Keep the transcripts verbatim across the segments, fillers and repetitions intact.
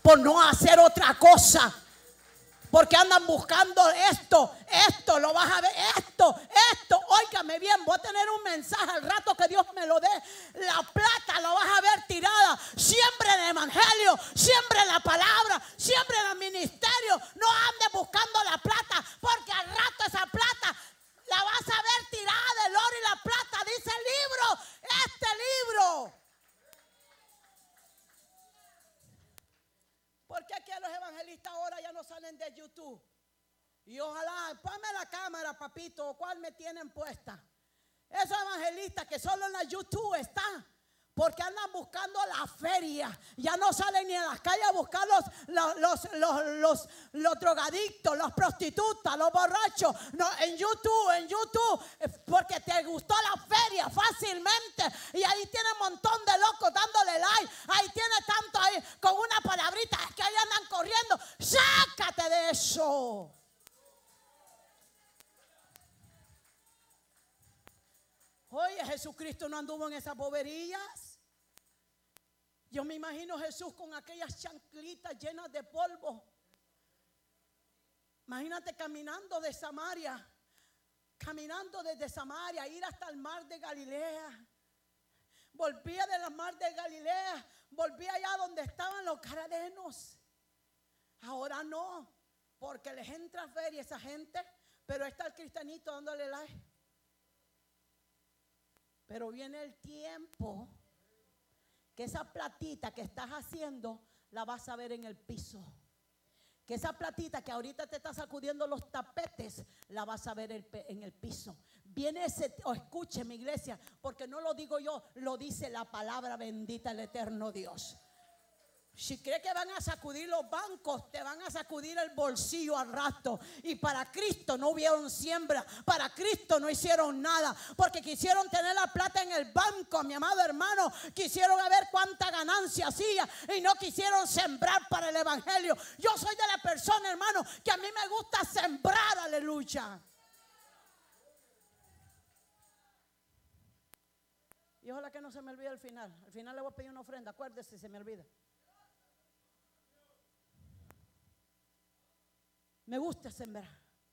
por no hacer otra cosa. Porque andan buscando esto, esto, lo vas a ver, esto, esto. Óigame bien, voy a tener un mensaje al rato que Dios me lo dé. La plata lo vas a ver tirada. Siempre en el evangelio, siempre en la palabra, siempre en el ministerio. No andes buscando la plata, porque al rato esa plata la vas a ver tirada del oro y la plata. Dice el libro, este libro. Porque aquí los evangelistas ahora ya no salen de YouTube. Y ojalá, ponme la cámara, papito, ¿cuál me tienen puesta? Esos evangelistas que solo en la YouTube están, porque andan buscando la feria. Ya no salen ni a las calles a buscar los, los, los, los, los, los drogadictos, los prostitutas, los borrachos. No, en YouTube, en YouTube, porque te gustó la feria fácilmente. Y ahí tiene un montón de locos dándole like. Ahí tiene tanto ahí con una palabrita que ahí andan corriendo. Sácate de eso. Oye, Jesucristo no anduvo en esas boberías. Yo me imagino Jesús con aquellas chanclitas llenas de polvo. Imagínate caminando de Samaria, caminando desde Samaria, ir hasta el mar de Galilea. Volvía de la mar de Galilea, volvía allá donde estaban los gadarenos. Ahora no, porque les entra feria esa gente, pero está el cristianito dándole like. Pero viene el tiempo que esa platita que estás haciendo la vas a ver en el piso. Que esa platita que ahorita te está sacudiendo los tapetes la vas a ver en el piso. Viene ese, o oh, escuche mi iglesia, porque no lo digo yo, lo dice la palabra bendita del eterno Dios. Si crees que van a sacudir los bancos, te van a sacudir el bolsillo al rato. Y para Cristo no hubieron siembra, para Cristo no hicieron nada, porque quisieron tener la plata en el banco, mi amado hermano. Quisieron ver cuánta ganancia hacía y no quisieron sembrar para el evangelio. Yo soy de la persona, hermano, que a mí me gusta sembrar, aleluya. Y ojalá que no se me olvide al final. Al final le voy a pedir una ofrenda, acuérdese si se me olvida. Me gusta sembrar.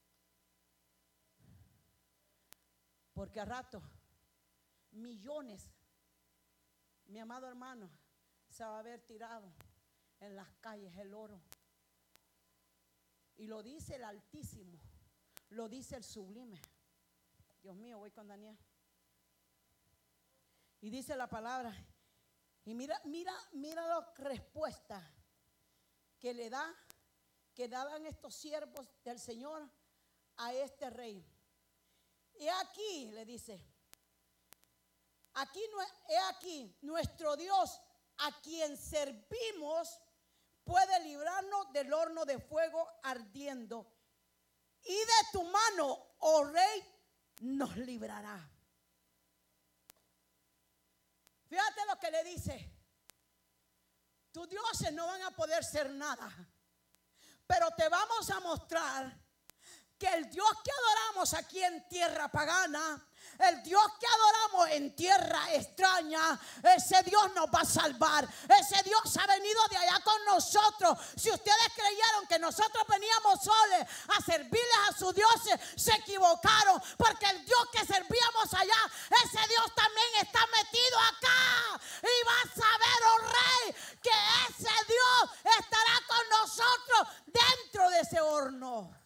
Porque a rato, millones, mi amado hermano, se va a ver tirado en las calles el oro. Y lo dice el Altísimo, lo dice el Sublime. Dios mío, voy con Daniel. Y dice la palabra, y mira, mira, mira la respuesta que le da, que daban estos siervos del Señor a este rey. He aquí, le dice, aquí, he aquí, nuestro Dios a quien servimos puede librarnos del horno de fuego ardiendo, y de tu mano, oh rey, nos librará. Fíjate lo que le dice. Tus dioses no van a poder ser nada, pero te vamos a mostrar que el Dios que adoramos aquí en tierra pagana, el Dios que adoramos en tierra extraña, ese Dios nos va a salvar. Ese Dios ha venido de allá con nosotros. Si ustedes creyeron que nosotros veníamos solos a servirles a sus dioses, se equivocaron, porque el Dios que servíamos allá, ese Dios también está metido acá. Y vas a ver, oh rey, que ese Dios estará con nosotros dentro de ese horno.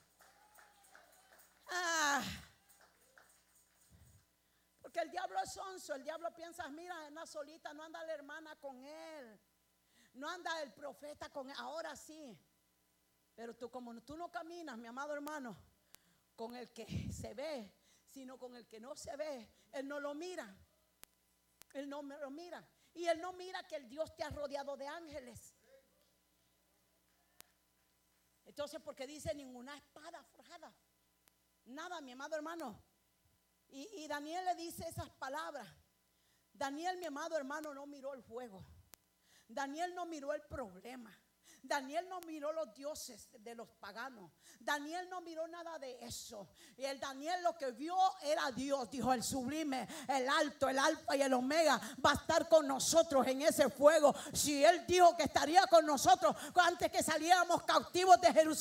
Ah, porque el diablo es sonso. El diablo piensa, mira, anda solita, no anda la hermana con él, no anda el profeta con él. Ahora sí, pero tú, como tú no caminas, mi amado hermano, con el que se ve, sino con el que no se ve, él no lo mira. Él no lo mira. Y él no mira que el Dios te ha rodeado de ángeles. Entonces, porque dice ninguna espada forjada, nada, mi amado hermano. Y, y Daniel le dice esas palabras. Daniel, mi amado hermano, no miró el fuego. Daniel no miró el problema. Daniel no miró los dioses de los paganos. Daniel no miró nada de eso. Y el Daniel lo que vio era Dios. Dijo: el sublime, el alto, el alfa y el omega va a estar con nosotros en ese fuego. Si él dijo que estaría con nosotros antes que saliéramos cautivos de Jerusalén,